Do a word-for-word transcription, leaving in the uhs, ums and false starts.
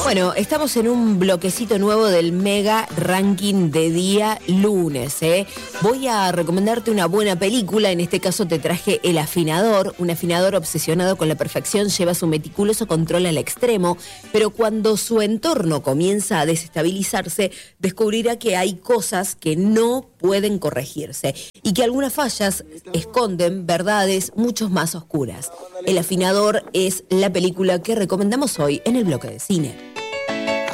Bueno, estamos en un bloquecito nuevo del Mega Ranking de día lunes, ¿eh? Voy a recomendarte una buena película, en este caso te traje El Afinador. Un afinador obsesionado con la perfección lleva su meticuloso control al extremo, pero cuando su entorno comienza a desestabilizarse, descubrirá que hay cosas que no pueden corregirse y que algunas fallas esconden verdades mucho más oscuras. El Afinador es la película que recomendamos hoy en el bloque de cine.